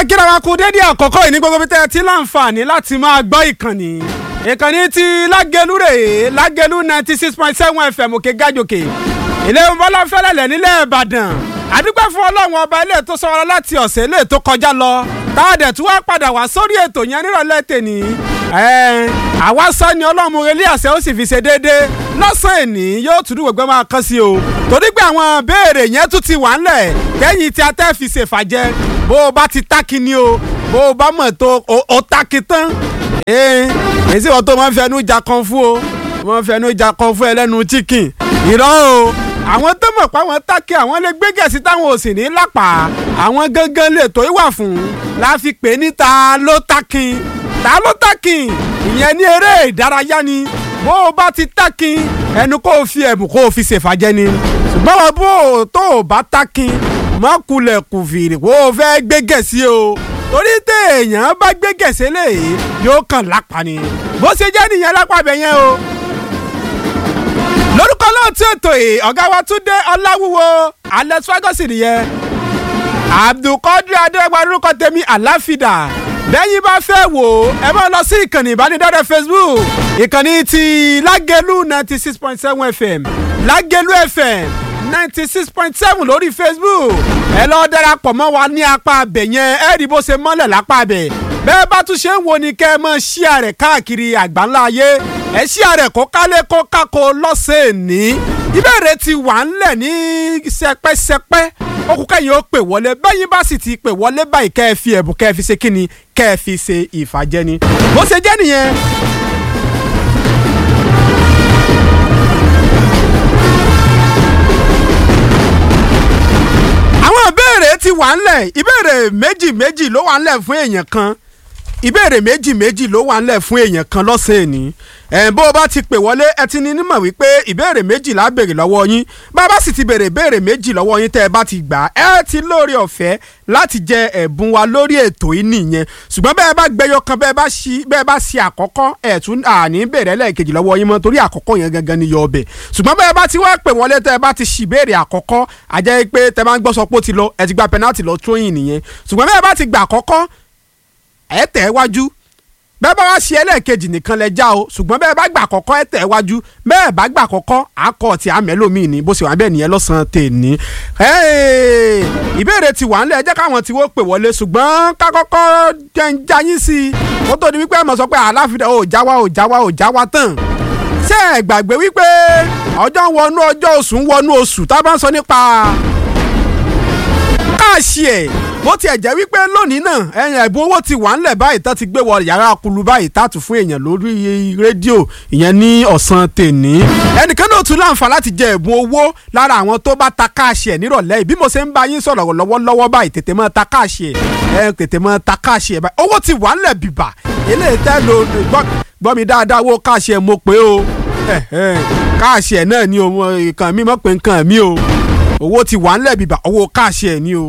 máa kíra wa kú dédé àkọ́kọ́ yìí ní gbogbo bí tẹ́ ẹ ti láǹfààní láti máa gbọ́ ìkànnì ti Lágẹ̀lú rèé Lágẹ̀lú 96.7 FM òkè gájòkè ilé Bọ́láfẹ́lẹ́lẹ̀ nílẹ̀ Ìbàdàn àdúgbò fún Ọlọ́run ọba ilé tó sọ̀rọ̀ láti ọ̀sẹ̀ ilé tó kọjá lọ táàdẹ̀ tí wọ́n padà wá sórí ètò yẹn nírọ̀lẹ́ tèní àwa sọ ni Ọlọ́run relé àṣẹ ó sì fi ṣe déédéé lọ́sàn-án èní yóò tún dùn gbogbo máa kán sí o torí pé àwọn béèrè yẹn tún ti wà ńlẹ̀ kẹ́yìn tí a tẹ́ fi ṣèfàjẹ́ bó o bá ti tákì ni o bó o bá mọ̀ tó o tákì tán èsì wọn tó máa ń fẹnu jà kan fún o máa ń fẹnu jà kan fún ẹlẹ́nu chicken ìrọ̀ o àwọn tó mọ̀ pé àwọn tákì àwọn lè gbé gẹ̀ẹ́sì táwọn ò sì ní lápá àwọn gangan lè tó ìwà fún la fi pè ní ta ló tákì ìyẹn ní eré ìdárayá ni bó o bá ti tákì ẹnu kó o fi ẹ̀bùn kó o fi ṣèfàjẹ́ ni ṣùgbọ́n wọn bó o tó o bá tákì mọ́kulẹ̀ kùfìrì kó o fẹ́ gbé gẹ̀ẹ́sì o torí téèyàn bá gbé gẹ̀ẹ́sì lè yóò kàn lápá ni bó ṣe jẹ́ nìyẹn lápá bẹ̀ yẹn o. lórúkọ lóòtú ètò yìí ọ̀gá wa Túndé Ọláwúwo Alex Ferguson nìyẹn Abdulkadir Adéwà lórúkọ tèmi àláfídà bẹ́yìn bá fẹ́ wò ẹ máa lọ sí ìkànnì ìbánidọ́rẹ̀ Facebook ìkànnì ti Lágẹ̀lú 96.7 FM Lágẹ̀lú FM 96.7 lórí Facebook ẹ lọ darapọ̀ mọ́ wa ní apá abẹ yẹn ẹ rí bó ṣe mọ́lẹ̀ lápá abẹ bẹ́ẹ̀ bá tún ṣe ń wo ni kẹ́ ẹ mọ́ ṣíà rẹ̀ káàkiri àgbáńlá ayé ẹ ṣíà rẹ̀ kó kálé kó kákó lọ́sẹ̀ ní ìbéèrè ti wà ńlẹ̀ ní sẹpẹ́sẹpẹ́ ó kú kẹ́yìn ó pè wọlé bẹ́yìn bá sì ti pè wọlé báyìí kẹ́ ẹ fi ẹ̀bùn kẹ́ ẹ fi ṣe kíni kẹ́ ẹ fi ṣe ìfàjẹni bó ṣe jẹ́ nìyẹn. ìbéèrè ti wà ńlẹ̀ ìbéèrè méjì ló wà ńlẹ̀ fún èèyàn kan ìbéèrè méjì ló wà ńlẹ̀ fún èèyàn kan lọ́sẹ̀ ní bó o bá ti pè wọlé ẹ ti ní nímọ̀ wípé ìbéèrè méjì la béèrè lọ́wọ́ yín bá a bá sì ti béèrè ìbéèrè méjì lọ́wọ́ yín tẹ́ ẹ bá ti gbà ẹ ti lórí ọ̀fẹ́ láti jẹ ẹ̀bùn wa lórí ètò yìí nìyẹn ṣùgbọ́n bẹ́ẹ̀ bá gbẹyọ kan bẹ́ẹ̀ bá ṣe àkọ́kọ́ ẹ̀ tún àní béèrè lẹ́ẹ̀kejì lọ́wọ́ yín mọ́ torí àkọ́kọ́ yẹn gangan ni yọ ọbẹ̀ ṣùgbọ́n bẹ́ẹ̀ bá ti wá pè wọlé tẹ́ ẹ bá ti ṣì béèrè àkọ́kọ́ àjẹ́ pé tẹ́ bá ń gbọ́ sọ pé ó ti lọ ẹ ti gba penalty lọ tróyìn nìyẹn ṣùgbọ́n bẹ́ẹ̀ bá ti gbà àkọ́kọ́ ẹ tẹ̀ wájú bẹ́ẹ̀ bá wá ṣe ẹlẹ́ẹ̀kejì nìkan lẹ já o ṣùgbọ́n bẹ́ẹ̀ bá gbà kọ́kọ́ ẹ tẹ̀ wájú bẹ́ẹ̀ bá gbà kọ́kọ́ àkọ́ ti àmẹ́lòmíì ni bó ṣe wà bẹ́ẹ̀ nìyẹn lọ́sàn-án tèmi. ìbéèrè ti wà ńlẹ̀ ẹ jẹ́ káwọn tí wọ́n pè wọlé ṣùgbọ́n ká kọ́kọ́ jẹ́ ń jayín sí i kó tó di wípé ẹ mọ̀ sọ pé àláfíà ò já wa tán. ṣé ẹ gbàgbé wípé ọjọ́ wọnú ọjọ́ oṣù ń wọnú oṣù tá a bá ń sọ nípa káàṣì ẹ̀ bó tiẹ̀ jẹ́ wípé lónìí náà ẹ̀bùn owó ti wà ńlẹ̀ báyìí tá ti gbé wọ yàrá kulu báyìí tá tún fún èèyàn lórí rédíò ìyẹn ní ọ̀sán tèní ẹnìkan náà tún láǹfà láti jẹ ẹ̀bùn owó lára àwọn tó bá ta káàṣì ẹ̀ nírọ̀lẹ́ yìí bí mo ṣe ń bá yín sọ̀rọ̀ lọ́wọ́lọ́wọ́ báyìí tètè mọ́ ta káàṣì ẹ̀ báyìí owó ti wà ńlẹ̀ bìbà eléyìí tẹ́ lo gbọ́ mi dáadáa owó káàṣì ẹ̀ mo pé o káàṣì ẹ̀ náà ni nǹkan mi mọ̀ pé nǹkan mi o owó ti wà ńlẹ̀ bìbà owó káàṣì ẹ̀ ni o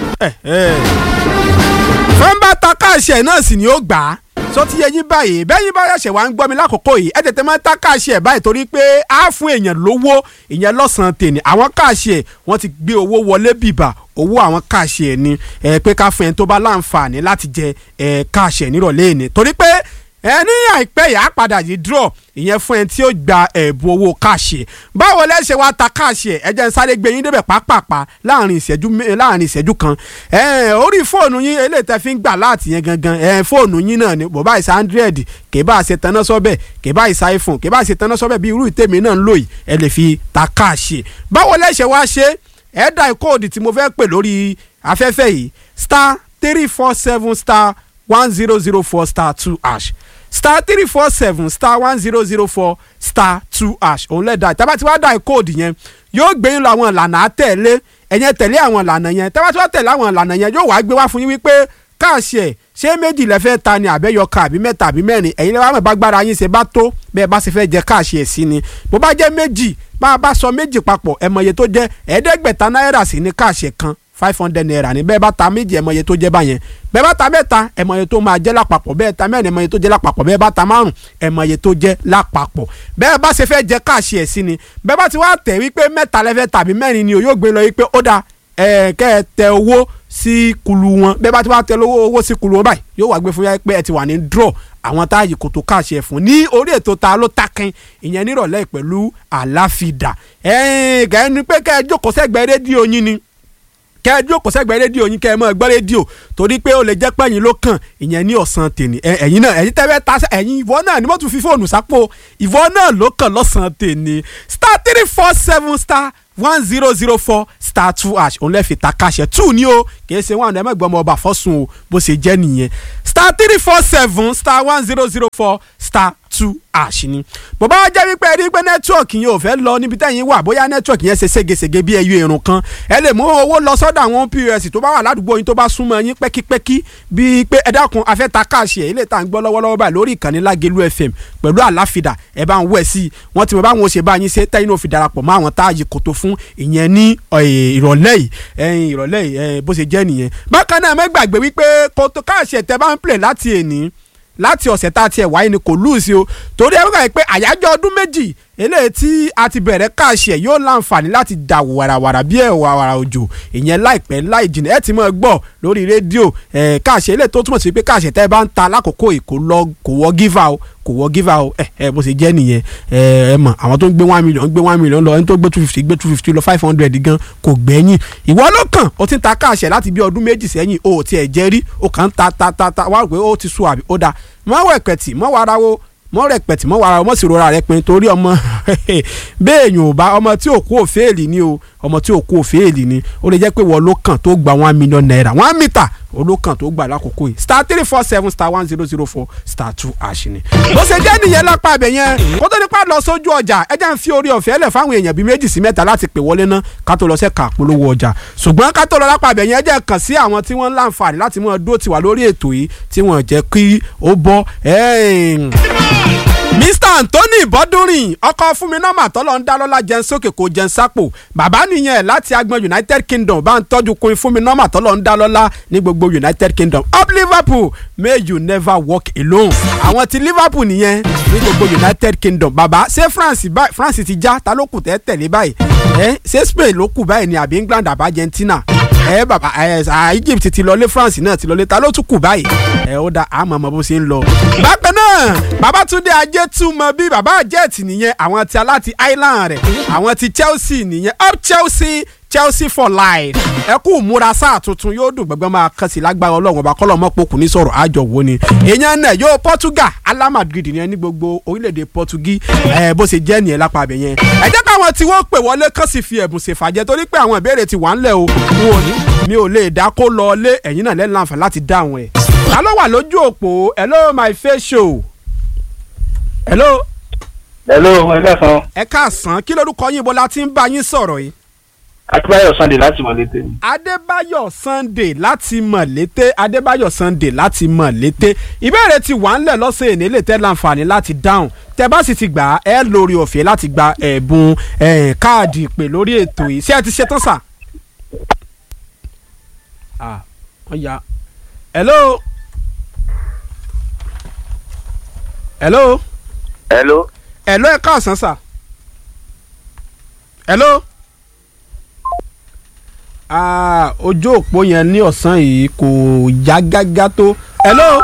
fẹ́ńbà ta káàṣì ẹ̀ náà sì ni ó gbà á sọ ti yẹ yín báyìí bẹ́yìn bá yẹ̀ṣẹ̀ wá ń gbọ́ mi lákòókò yìí ẹ tètè máa ta káàṣì ẹ̀ báyìí torí pé á fún èèyàn lówó ìyẹn lọ́sàn-án tèmi àwọn káàṣì ẹ̀ wọ́n ti gbé owó wọlé bìbà owó àwọn káàṣì ẹ̀ ni pé ká fún ẹni tó bá láǹfààní láti jẹ káàṣì ẹ̀ nírọ̀lẹ́ ìní torí pé ní àìpẹ́ yà á padà yìí draw ìyẹn fún ẹni tí ó gba ẹ̀bùn owó káàṣì báwo lẹ ṣe wá ta káàṣì ẹ jẹ́ n sáré gbé yín débẹ̀ pápápá láàrin ìṣẹ́jú kan orí fóònù yín eléyìí tẹ́ fi ń gbà láti yẹn gangan fóònù yín náà ni bòbá ìsà 100 kèbá ṣe tanná sọ́bẹ̀ kèbá ìsà iPhone kèbá ṣe tanná sọ́bẹ̀ bí irú ìtẹ̀mí náà ń lò yìí ẹ lè fi ta káàṣì báwo lẹ ṣe wá ṣe ẹ dá kóòdù tí mo fẹ́ pè lórí afẹ́fẹ́ yìí *347*1004*2# *347*1004*2# òun lẹ́dà tábà tí wàá dá kóòdù yẹn yóò gbé yín lọ àwọn ìlànà àtẹ̀lé ẹ̀yẹn tẹ̀lé àwọn ìlànà yẹn tábà tí wàá tẹ̀lé àwọn ìlànà yẹn yóò wá gbé wá fún yín wípé káàṣì ẹ̀ ṣé méjì lẹ fẹ́ ta ni àbẹ́yọkà àbí mẹ́ta àbí mẹ́rin ẹ̀yin lẹ́wọ̀n àmọ́ bá gbára yín ṣe bá tó bẹ́ẹ̀ bá ṣe fẹ́ jẹ káàṣì ẹ̀ sí ni bó bá jẹ́ méjì bá a bá sọ méjì papọ̀ ẹ mọ iye tó jẹ́ ẹ̀ẹ́dẹ́gbẹ̀ta náírà sí ní káàṣì kan 500 naira ni bẹ́ẹ̀ bá ta méjì ẹ mọ iye tó jẹ́ báyẹn bẹ́ẹ̀ bá ta mẹ́ta ẹ mọ iye tó máa jẹ́ lápapọ̀ bẹ́ẹ̀ ta mẹ́rin ẹ mọ iye tó jẹ́ lápapọ̀ bẹ́ẹ̀ bá ta márùn ẹ mọ iye tó jẹ́ lápapọ̀ bẹ́ẹ̀ bá ṣe fẹ́ jẹ káàṣì ẹ̀ sí ni bẹ́ẹ̀ bá ti wá tẹ̀ wípé mẹ́ta lẹ́fẹ́ tàbí mẹ́rin ni o yóò gbé lọ wípé ó dáa kẹ́ ẹ tẹ owó sí kulu wọn bẹ́ẹ̀ bá ti wá tẹ owó sí kulu wọn báyìí yóò wá gbé fún yá pé ẹ ti wà ní draw àwọn táàyè kò tó káàṣì ẹ̀ fún ní orí ètò ta ló takin ìyẹn nírọ̀lẹ́ pẹ̀lú àláfídà kẹ́ ni pé kẹ́ ẹ jókòó sẹ́gbẹ̀ẹ́ rédíò yín ni kẹ́ ẹ jókòó sẹ́gbẹ̀ẹ́ rédíò yín kẹ́ ẹ máa gbọ́ rédíò torí pé ó lè jẹ́ pẹ́yìn ló kàn ìyẹn ní ọ̀sán tèmi ẹ̀yin náà ẹ̀yin tẹ́wẹ́ ta ẹ̀yin ìwọ náà ni mo tún fi fóònù sápò ìwọ náà ló kàn lọ́sàn-án tèmi *347*1004*2# òun lè fi ta káṣẹ 2 ní o kìí ṣe wọn àdàmọ́ ìgbọ́mọ ọba fọ́sùn o bó ṣe jẹ́ nìyẹn *347*1004*2# ni. bó bá jẹ́ wípé ẹ rí pé nẹ́tíwọ̀kì yẹn ò fẹ́ lọ níbi tẹ́yìn wà bóyá nẹ́tíwọ̀kì yẹn ṣe ségesège bí ẹyọ irun kan ẹ lè mú owó lọ sọ́dọ̀ àwọn POS tó bá wà ládùúgbò yín tó bá súnmọ́ yín pẹ́kípẹ́kí bíi pé ẹ dákun afẹ́ ta káàṣì ẹ̀ ilé tá à ń gbọ́ lọ́wọ́lọ́wọ́ báyìí lórí ìkànnì Lágelú FM pẹ̀lú àláfídà ẹ bá ń wẹ̀ sí i wọ́n ti mọ̀ báwọn ṣe bá yín ṣe tẹ́yìn náà fi darapọ̀ mọ́ àwọn táàyè kòtò fún ìyẹn ní ìrọ̀lẹ́ yìí bó ṣe jẹ́ nìyẹn. bákan náà mẹ́gbàgbé wípé kòtò káàṣì ẹ̀ tẹ́ bá ń play láti èní láti ọ̀sẹ̀ tá a tiẹ̀ wáyé ni kò lùsí o torí ẹ wípé pé àyájọ́ ọdún méjì eléyìí tí a ti bẹ̀rẹ̀ káàṣì ẹ̀ yóò láǹfààní láti dà wàràwàrà bí ẹ̀wà wàrà òjò ìyẹn láìpẹ́ láì jìnnà ẹ̀ ti máa gbọ́ lórí rédíò káàṣì eléyìí tó túmọ̀ sí pé káàṣì tẹ́ bá ń ta lákòókò yìí kò wọ́ gíva o kò wọ́ gíva o bó ṣe jẹ́ nìyẹn ẹ mọ̀ àwọn tó ń gbé 1 million gbé 1 million lọ ẹni tó gbé 250 gbé 250 lọ 500 gan kò gbẹ́yìn ìwọ ló kàn ó ti ń ta káàṣì láti bí ọdún méjì sẹ́yìn o ò tiẹ̀ jẹ́ rí o kàn ń ta wá rò pé ó ti sú àbí ó dáa mọ́ wẹ̀pẹ̀tì mọ́ wàrà wo mọ́ rẹpẹ̀tì mọ́ wàrà mọ́ sì rora rẹ pin torí ọmọ béèyàn ò bá ọmọ tí ò kú òféèlì ni o ọmọ tí ò kú òféèlì ni ó lè jẹ́ pé wọ́n ló kàn tó gba 1 million naira 1 mítà olókàn tó gbà lákòókò yìí *347*1004*2# ni. bó ṣe jẹ́ nìyẹn lápá abẹ yẹn kó tó nípa lọ sójú ọjà ẹ jẹ́ ń fi orí ọ̀fẹ́ lẹ̀ fáwọn èèyàn bíi 2 sí 3 láti pè wọlé ná ká tó lọ sẹ́ka polówó ọjà ṣùgbọ́n ká tó lọ lápá abẹ yẹn ẹ jẹ́ kàn sí àwọn tí wọ́n ń láǹfààní láti mọ́ dúró tiwa lórí ètò yìí tí wọ́n jẹ́ kí ó bọ́ Mr. Anthony Bọ́dúnrìn ọkọ fún mi nọ́mà tọ́lọ́ ń dá lọ́lá jẹun sókè kò jẹun sápò bàbá nìyẹn láti agbọn United Kingdom bá ń tọ́jú kun fún mi nọ́mà tọ́lọ́ ń dá lọ́lá ní gbogbo United Kingdom up Liverpool may you never walk alone àwọn ti Liverpool nìyẹn ní gbogbo United Kingdom bàbá ṣé France ti já ta ló kù tẹ́ tẹ̀lé báyìí ṣé Spain ló kù báyìí ni àbí England àbí Argentina bàbá Egypt ti lọlé France náà ti lọlé ta ló tún kù báyìí ó da àmọ́ bó ṣe ń lọ. bákan náà Babátúndé Ajétúmọ̀ bí bàbá jet nìyẹn àwọn ti aláti Ireland rẹ̀ àwọn ti Chelsea nìyẹn up Chelsea for life ẹ kú múra sáà tuntun yóò dùn gbẹgbẹ máa kàn sí lágbára Ọlọ́run ọba kọlọmọ pokùn ní sọ̀rọ̀ àjọwò ni èèyàn náà yóò Portugal Al Madrid ní gbogbo orílẹ̀-èdè Portugal bó ṣe jẹ́ nìyẹn lápá abẹ yẹn ẹ jẹ́ káwọn tí wọ́n pè wọlé kàn sì fi ẹ̀bùn ṣèfàjẹ́ torí pé àwọn ìbéèrè ti wà ńlẹ̀ o mi ò lè dá kó lọ lé ẹ̀yin náà lẹ́nu láǹfà láti dáhùn ẹ̀ ta ló wà lójú òpó hello my face show hello ẹ káàsán kí lórúkọ yín bó la ti ń bá yín sọ̀rọ̀ yìí. Adébáyọ̀ Sunday láti Mọ̀lété. Adébáyọ̀ Sunday láti Mọ̀lété Adébáyọ̀ Sunday láti Mọ̀lété ìbéèrè ti wà ńlẹ̀ lọ́sẹ̀ èní lè tẹ́ láǹfààní láti dáhùn tẹ́ bá sì ti gbà á ẹ lórí ọ̀fẹ́ láti gba ẹ̀bùn káàdì ìpè lórí ètò yìí ṣé ẹ ti ṣetán sà. wọ́n ya hello. ẹ káàsán sà. hello. ojú òpó yẹn ní ọ̀sán yìí kò já gágá tó. hello.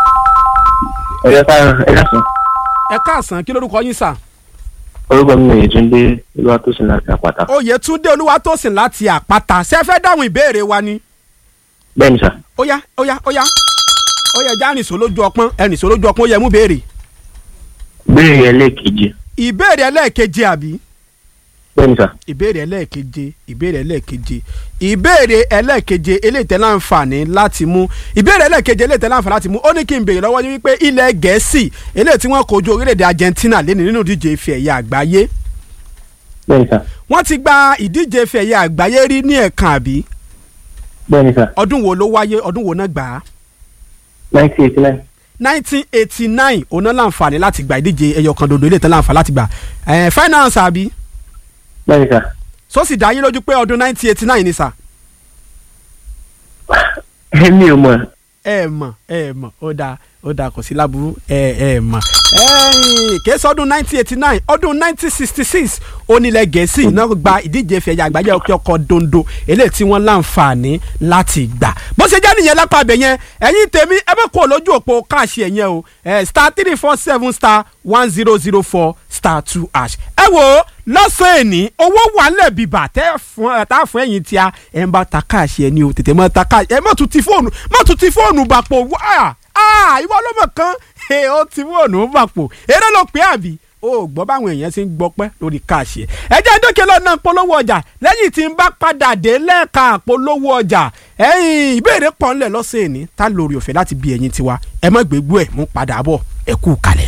ẹ káàsán kí lórúkọ yín sà. orúkọ mi Oyètúndé Olúwatósìn láti Àpáta. Oyètúndé Olúwatósìn láti Àpáta ṣé ẹ fẹ́ dáhùn ìbéèrè wa ni. bẹ́ẹ̀ni sà. ó yá já nìṣó lójú ọpọ́n ẹnìṣó lójú ọpọ́n ó yẹ mú béèrè. béèrè ẹlẹ́ẹ̀keje. ìbéèrè ẹlẹ́ẹ̀keje àbí. bẹ́ẹ̀ni sà. ìbéèrè ẹlẹ́ẹ̀keje eléyìí tẹ́ láǹfààní láti mú ó ní kí n béèrè lọ́wọ́ yín wípé ilẹ̀ Gẹ̀ẹ́sì eléyìí tí wọ́n kojú orílẹ̀-èdè Argentina lẹ́nu nínú ìdíje ife ẹ̀yẹ àgbáyé. bẹ́ẹ̀ni sà. wọ́n ti gba ìdíje ife ẹ̀yẹ àgbáyé rí ní ẹ̀ẹ̀kan àbí. bẹ́ẹ̀ni sà. ọdún wo ló wáyé ọdún wo náà gbà á. 1989 òun náà láǹfààní láti gba ìdíje ẹyọkan dodo eléyìí tẹ́ láǹfààní láti gbà finance àbí. bẹ́ẹ̀ni sà. so sì dá yín lójú pé ọdún 1989 ni sà. èmi ò mọ̀. ó dáa kò sí láburú mọ̀ kìí sọdún 1989 ọdún 1966 onílẹ̀ gẹ̀ẹ́sì náà gba ìdíje fẹ̀yà àgbáyé ọkọ̀ dondo eléyìí tí wọ́n láǹfààní láti gbà bó ṣe jẹ́ nìyẹn lápá abẹ yẹn ẹ̀yin tèmi ẹ bẹ́ kó lójú òpó káàṣì ẹ̀yẹn o *347*1004*2#. ẹ wo lọ́sàn-án èní owó wà nílẹ̀ bíbà tá a fún ẹ̀yin tí a ẹ̀ ń bá ta káàṣì ẹ̀ ní o tètè mọ́ ta káàṣì ẹ̀ mọ́ tún ti fóònù bàpò ìwọ ló mọ̀ kan ó ti fóònù bàpò eré ló pé àbí ó gbọ́ báwọn èèyàn ti ń gbọ́pẹ́ lórí káàṣì ẹ̀ ẹ jẹ́ dókè lọ́nà polówó ọjà lẹ́yìn tí ń bá padà dé lẹ́ẹ̀ka polówó ọjà ẹ̀yìn ìbéèrè pọ̀ ńlẹ̀ lọ́sẹ̀ ní ta lórí ọ̀fẹ́ láti bí ẹ̀yin tiwa ẹ má gbégbó ẹ̀ mú padà bọ̀ ẹ kú kalẹ̀.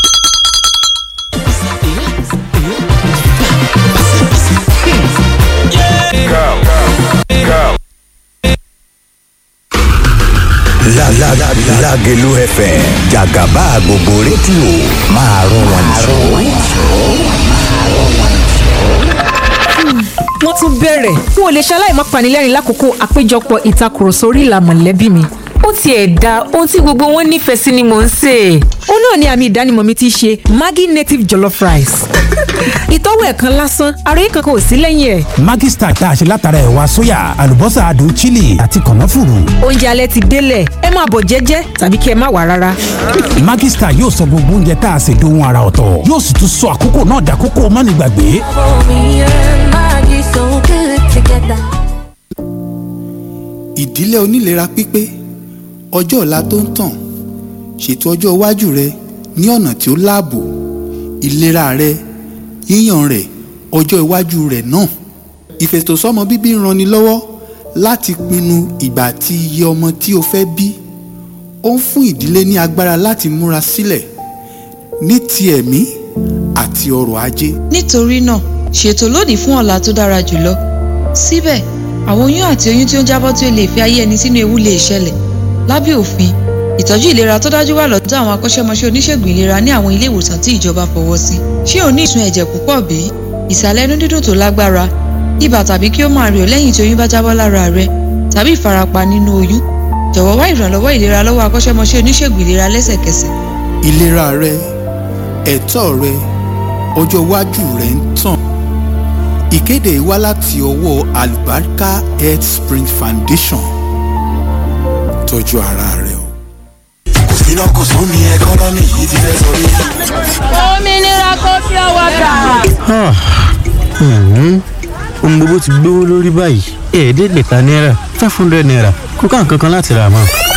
Lágelú FM jàgàbá gbogbo rédíò máa rún wọn jù. wọ́n tún bẹ̀rẹ̀ n ò lè ṣaláì má panilẹ́rìn lákòókò àpéjọpọ̀ ìtakùrọ̀sọ orí ìlà mọ̀lẹ́bí mi. ó tiẹ̀ da ohun tí gbogbo wọn nífẹ̀ẹ́ sí ni mò ń sè. ó náà ni àmì ìdánimọ̀ mi ti ṣe Maggi native jollof rice. ìtọ́wò ẹ̀kan lásán àròyé kankan ò sí lẹ́yìn ẹ̀. Maggi Star tá a ṣe látara ẹ̀wà sóyà àlùbọ́sà adùn chili àti kànáfùrù. oúnjẹ alẹ́ ti délẹ̀ ẹ máa bọ̀ jẹ́jẹ́ tàbí kí ẹ má wá rárá. Maggi Star yóò sọ gbogbo oúnjẹ tá a ṣe dohun àrà ọ̀tọ̀ yóò sì tún sọ àkókò náà dàkókò mánigbàgbé. ìdílé onílera pípé ọjọ́ ọ̀la tó ń tàn ṣètò ọjọ́ iwájú rẹ ní ọ̀nà tí ó láàbò ìlera rẹ yíyàn rẹ ọjọ́ iwájú rẹ náà ìfètòsọ́mọ bíbí ń ranni lọ́wọ́ láti pinnu ìgbà àti iye ọmọ tí o fẹ́ bí ó ń fún ìdílé ní agbára láti múra sílẹ̀ ní ti ẹ̀mí àti ọrọ̀ ajé. nítorí náà ṣètò lónìí fún ọ̀la tó dára jùlọ síbẹ̀ àwọn oyún àti oyún tí ó ń jábọ́ tí ó lè fi ayé ẹni sínú ewu lè ṣẹlẹ̀ lábẹ́ òfin ìtọ́jú ìlera tó dájú wà lọ́dọ̀ àwọn akọ́ṣẹ́mọṣẹ́ oníṣègùn ìlera ní àwọn ilé ìwòsàn tí ìjọba fọwọ́ sí. ṣé o ní ìsun ẹ̀jẹ̀ púpọ̀ bí? ìsàlẹ̀ inú dídùn tó lágbára, ibà tàbí kí ó máa rẹ̀ ọ́ lẹ́yìn tí oyún bá jábọ́ lára rẹ tàbí ìfarapa nínú oyún? jọ̀wọ́ wá ìrànlọ́wọ́ ìlera lọ́wọ́ akọ́ṣẹ́mọṣẹ́ oníṣègùn ìlera lẹ́sẹ̀kẹsẹ̀. ìlera rẹ ẹ̀tọ́ rẹ ọjọ́ iwájú rẹ ń tàn. ìkéde wá láti ọwọ́ Alubarika Health Spring Foundation. tọ́jú ara rẹ o. iná kò sún ní ẹkọ́nọ́mì yìí ti fẹ́ sọrí. òmìnira kò fi ọwọ́ gbà. ohun gbogbo ti gbówó lórí báyìí ẹ̀ẹ́dẹ́gbẹ̀ta náírà 500 naira kò ká nǹkan kan láti rà mọ́.